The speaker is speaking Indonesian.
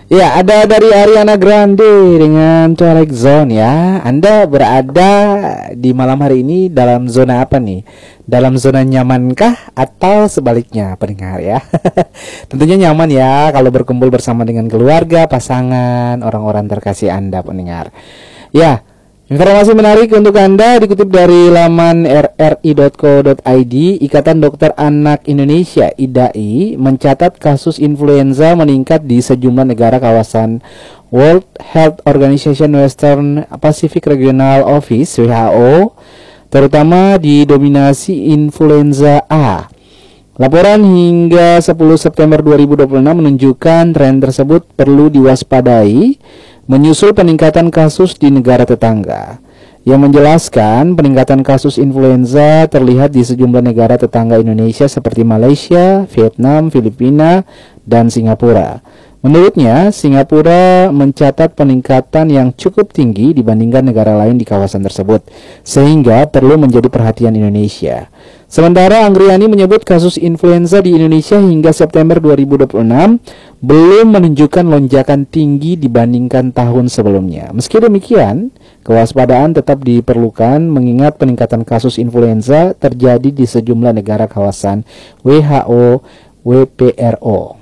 Ya, ada dari Ariana Grande dengan Twilight Zone ya. Anda berada di malam hari ini dalam zona apa nih? Dalam zona nyamankah atau sebaliknya pendengar ya? Tentunya nyaman ya kalau berkumpul bersama dengan keluarga, pasangan, orang-orang terkasih Anda pendengar. Ya, informasi menarik untuk Anda dikutip dari laman rri.co.id. Ikatan Dokter Anak Indonesia (IDAI) mencatat kasus influenza meningkat di sejumlah negara kawasan World Health Organization Western Pacific Regional Office (WHO), terutama didominasi influenza A. Laporan hingga 10 September 2026 menunjukkan tren tersebut perlu diwaspadai menyusul peningkatan kasus di negara tetangga. Yang menjelaskan peningkatan kasus influenza terlihat di sejumlah negara tetangga Indonesia seperti Malaysia, Vietnam, Filipina, dan Singapura. Menurutnya, Singapura mencatat peningkatan yang cukup tinggi dibandingkan negara lain di kawasan tersebut, sehingga perlu menjadi perhatian Indonesia. Sementara Anggriani menyebut kasus influenza di Indonesia hingga September 2026 belum menunjukkan lonjakan tinggi dibandingkan tahun sebelumnya. Meski demikian, kewaspadaan tetap diperlukan mengingat peningkatan kasus influenza terjadi di sejumlah negara kawasan WHO WPRO.